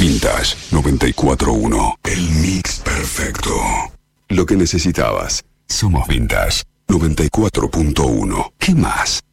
Vintage 94.1. El mix perfecto. Lo que necesitabas. Somos Vintage 94.1. ¿Qué más?